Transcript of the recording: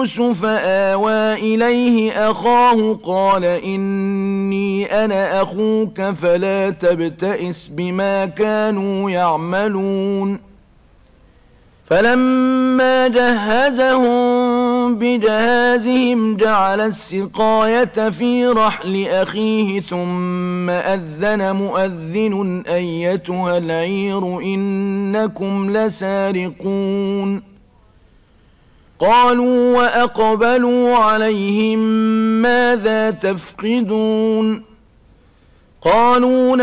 يوسف آوى إليه أخاه قال إني أنا أخوك فلا تبتئس بما كانوا يعملون فلما جهزهم بجهازهم جعل السقاية في رحل أخيه ثم أذن مؤذن أيتها العير إنكم لسارقون قالوا وأقبلوا عليهم ماذا تفقدون قالوا